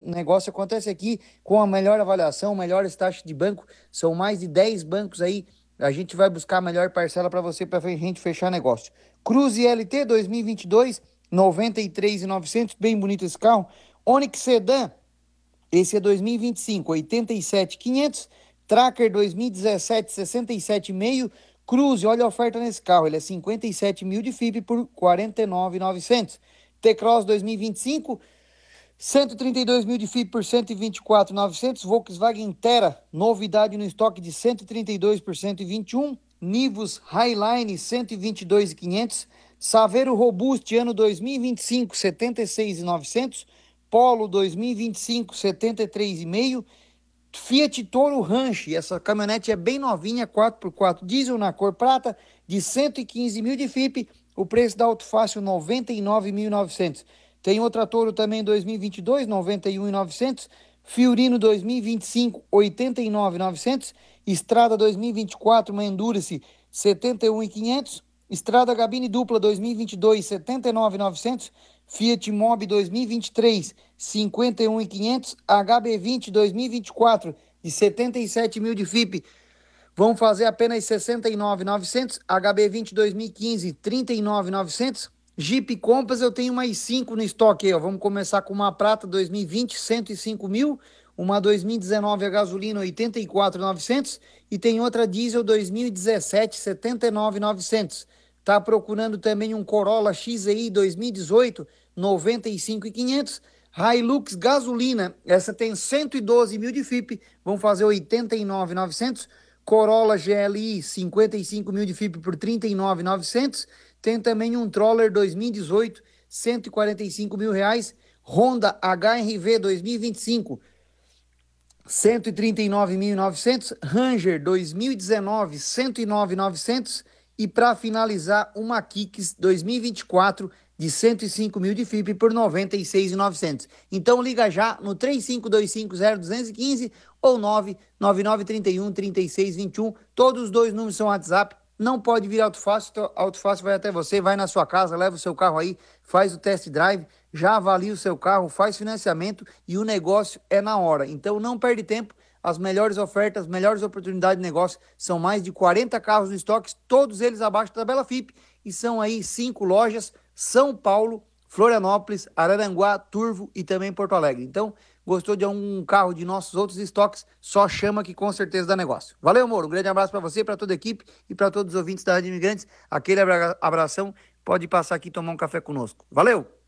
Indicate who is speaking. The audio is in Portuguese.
Speaker 1: negócio acontece aqui com a melhor avaliação, melhores taxas de banco. São mais de 10 bancos aí. A gente vai buscar a melhor parcela para você, para a gente fechar negócio. Cruze LT 2022, 93.900, bem bonito esse carro. Onix Sedan, esse é 2025, 87.500. Tracker 2017, 67,5. Cruze, olha a oferta nesse carro, ele é 57 mil de FIP por 49.900. T-Cross 2025, 132 mil de FIP por 124.900. Volkswagen Tera, novidade no estoque de 132 por 121. Nivus Highline, 122.500. Saveiro Robust, ano 2025, 76.900. Polo 2025, 73,5. Fiat Toro Ranch, essa caminhonete é bem novinha, 4x4 diesel na cor prata, de 115 mil de FIP, o preço da Auto Fácil 99.900. Tem outra Toro também 2022, 91.900. Fiorino 2025, 89.900. Estrada 2024, uma Endurance 71.500. Estrada Gabine Dupla 2022, 79.900. Fiat Mobi 2023, 51.500. HB20 2024, de 77 mil de FIP, vão fazer apenas 69.900. HB20 2015, 39.900. Jeep Compass eu tenho mais 5 no estoque aí, ó. Vamos começar com uma prata 2020, 105 mil. Uma 2019 a gasolina, 84.900. E tem outra diesel 2017, 79.900. Tá procurando também um Corolla XEI 2018, 95.500. Hilux gasolina, essa tem 112 mil de FIP, vão fazer 89.900. Corolla GLI, 55 mil de FIP por 39.900. Tem também um Troller 2018, 145 mil reais. Honda HRV 2025, 139.900. Ranger 2019, 109.900. E para finalizar, uma Kicks 2024 de 105 mil de FIP por 96.900. Então liga já no 35250215 ou 999313621. Todos os dois números são WhatsApp. Não pode vir Auto Fácil, Auto Fácil vai até você, vai na sua casa, leva o seu carro aí, faz o test drive, já avalia o seu carro, faz financiamento e o negócio é na hora. Então não perde tempo, as melhores ofertas, melhores oportunidades de negócio, são mais de 40 carros no estoque, todos eles abaixo da tabela FIP, e são aí 5 lojas: São Paulo, Florianópolis, Araranguá, Turvo e também Porto Alegre. Então, gostou de um carro de nossos outros estoques, só chama que com certeza dá negócio. Valeu, Moro, um grande abraço para você, para toda a equipe e para todos os ouvintes da Rádio Imigrantes. Aquele abração, pode passar aqui e tomar um café conosco. Valeu!